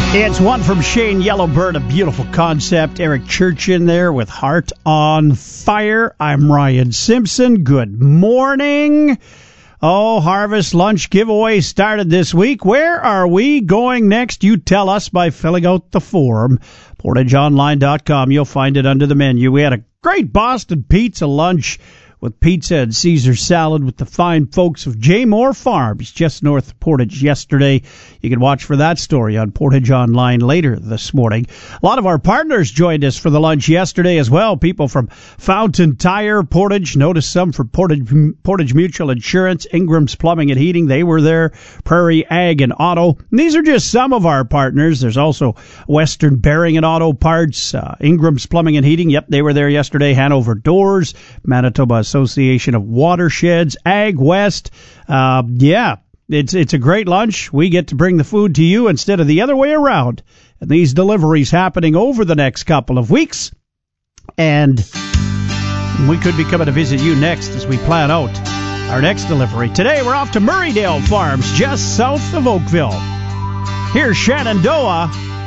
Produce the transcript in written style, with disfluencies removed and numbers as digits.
It's one from Shane Yellowbird, a beautiful concept. Eric Church in there with Heart on Fire. I'm Ryan Simpson. Good morning. Oh, Harvest Lunch giveaway started this week. Where are we going next? You tell us by filling out the form. PortageOnline.com. You'll find it under the menu. We had a great Boston pizza lunch with pizza and Caesar salad with the fine folks of J. Moore Farms just north of Portage yesterday. You can watch for that story on Portage Online later this morning. A lot of our partners joined us for the lunch yesterday as well. People from Fountain Tire, Portage, noticed some from Portage Mutual Insurance, Ingram's Plumbing and Heating. They were there. Prairie Ag and Auto. And these are just some of our partners. There's also Western Bearing and Auto Parts, Ingram's Plumbing and Heating. Yep, they were there yesterday. Hanover Doors, Manitoba Association of Watersheds, Ag West. It's a great lunch. We get to bring the food to you instead of the other way around. And these deliveries happening over the next couple of weeks. And we could be coming to visit you next as we plan out our next delivery. Today we're off to Murraydale Farms, just south of Oakville. Here's Shenandoah